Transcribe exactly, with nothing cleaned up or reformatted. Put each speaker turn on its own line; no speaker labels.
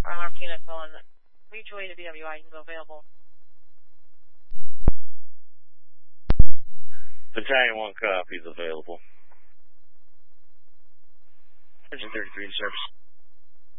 Prime Martinez on Mutual A to B W I, you can go available.
Battalion one copies available.
Engine thirty-three in service.